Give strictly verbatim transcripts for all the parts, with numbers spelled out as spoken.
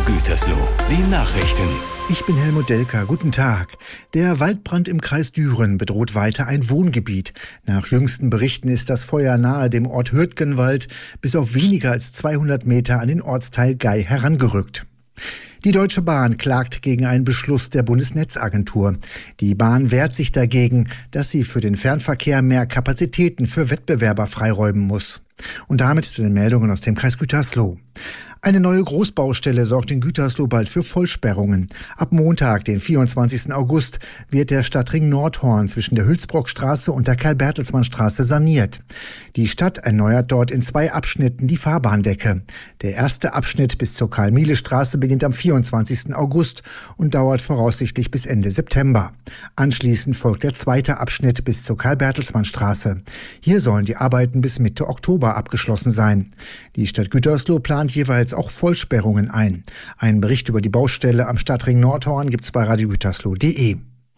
Gütersloh, die Nachrichten. Ich bin Helmut Delker. Guten Tag. Der Waldbrand im Kreis Düren bedroht weiter ein Wohngebiet. Nach jüngsten Berichten ist das Feuer nahe dem Ort Hürtgenwald bis auf weniger als zweihundert Meter an den Ortsteil Gei herangerückt. Die Deutsche Bahn klagt gegen einen Beschluss der Bundesnetzagentur. Die Bahn wehrt sich dagegen, dass sie für den Fernverkehr mehr Kapazitäten für Wettbewerber freiräumen muss. Und damit zu den Meldungen aus dem Kreis Gütersloh. Eine neue Großbaustelle sorgt in Gütersloh bald für Vollsperrungen. Ab Montag, den vierundzwanzigsten August, wird der Stadtring Nordhorn zwischen der Hülsbrockstraße und der Karl-Bertelsmann-Straße saniert. Die Stadt erneuert dort in zwei Abschnitten die Fahrbahndecke. Der erste Abschnitt bis zur Karl-Miele-Straße beginnt am vierundzwanzigsten August und dauert voraussichtlich bis Ende September. Anschließend folgt der zweite Abschnitt bis zur Karl-Bertelsmann-Straße. Hier sollen die Arbeiten bis Mitte Oktober abgeschlossen sein. Die Stadt Gütersloh plant jeweils auch Vollsperrungen ein. Einen Bericht über die Baustelle am Stadtring Nordhorn gibt's bei radio gütersloh punkt de.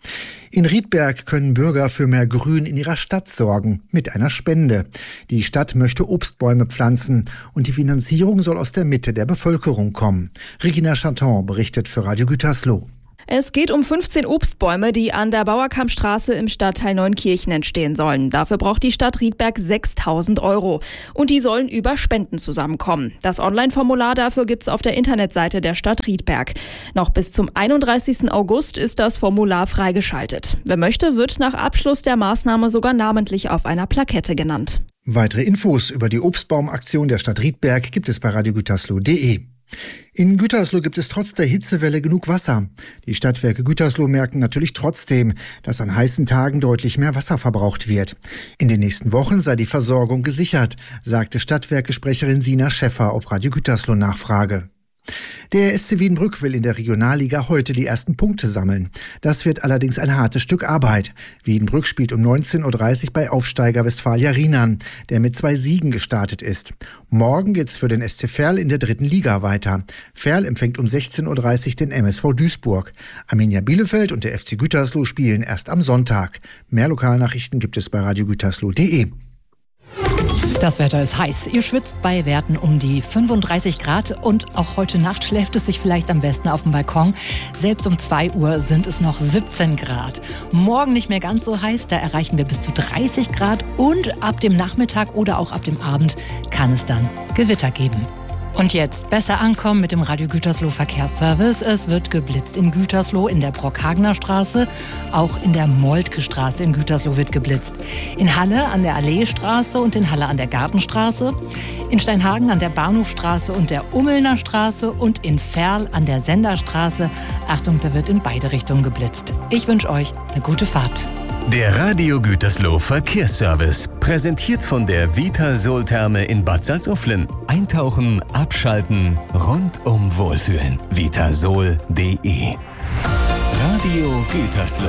In Riedberg können Bürger für mehr Grün in ihrer Stadt sorgen, mit einer Spende. Die Stadt möchte Obstbäume pflanzen und die Finanzierung soll aus der Mitte der Bevölkerung kommen. Regina Chaton berichtet für Radio Gütersloh. Es geht um fünfzehn Obstbäume, die an der Bauerkampstraße im Stadtteil Neunkirchen entstehen sollen. Dafür braucht die Stadt Riedberg sechstausend Euro. Und die sollen über Spenden zusammenkommen. Das Online-Formular dafür gibt's auf der Internetseite der Stadt Riedberg. Noch bis zum einunddreißigsten August ist das Formular freigeschaltet. Wer möchte, wird nach Abschluss der Maßnahme sogar namentlich auf einer Plakette genannt. Weitere Infos über die Obstbaumaktion der Stadt Riedberg gibt es bei radio gütersloh punkt de. In Gütersloh gibt es trotz der Hitzewelle genug Wasser. Die Stadtwerke Gütersloh merken natürlich trotzdem, dass an heißen Tagen deutlich mehr Wasser verbraucht wird. In den nächsten Wochen sei die Versorgung gesichert, sagte Stadtwerke-Sprecherin Sina Schäffer auf Radio Gütersloh Nachfrage. Der S C Wiedenbrück will in der Regionalliga heute die ersten Punkte sammeln. Das wird allerdings ein hartes Stück Arbeit. Wiedenbrück spielt um neunzehn Uhr dreißig bei Aufsteiger Westfalia Rienan, der mit zwei Siegen gestartet ist. Morgen geht's für den S C Verl in der dritten Liga weiter. Verl empfängt um sechzehn Uhr dreißig den M S V Duisburg. Arminia Bielefeld und der F C Gütersloh spielen erst am Sonntag. Mehr Lokalnachrichten gibt es bei radio gütersloh punkt de. Das Wetter ist heiß. Ihr schwitzt bei Werten um die fünfunddreißig Grad und auch heute Nacht schläft es sich vielleicht am besten auf dem Balkon. Selbst um zwei Uhr sind es noch siebzehn Grad. Morgen nicht mehr ganz so heiß, da erreichen wir bis zu dreißig Grad und ab dem Nachmittag oder auch ab dem Abend kann es dann Gewitter geben. Und jetzt besser ankommen mit dem Radio Gütersloh Verkehrsservice. Es wird geblitzt in Gütersloh, in der Brockhagener Straße. Auch in der Moltke Straße in Gütersloh wird geblitzt. In Halle an der Alleestraße und in Halle an der Gartenstraße. In Steinhagen an der Bahnhofstraße und der Ummelner Straße und in Verl an der Senderstraße. Achtung, da wird in beide Richtungen geblitzt. Ich wünsche euch eine gute Fahrt. Der Radio Gütersloh Verkehrsservice, präsentiert von der Vitasol-Therme in Bad Salzuflen. Eintauchen, abschalten, rundum wohlfühlen. vitasol punkt de. Radio Gütersloh.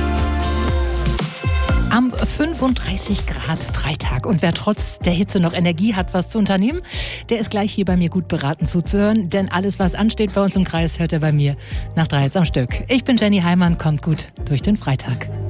Am fünfunddreißig Grad Freitag. Und wer trotz der Hitze noch Energie hat, was zu unternehmen, der ist gleich hier bei mir gut beraten zuzuhören. Denn alles, was ansteht bei uns im Kreis, hört er bei mir nach drei jetzt am Stück. Ich bin Jenny Heimann, kommt gut durch den Freitag.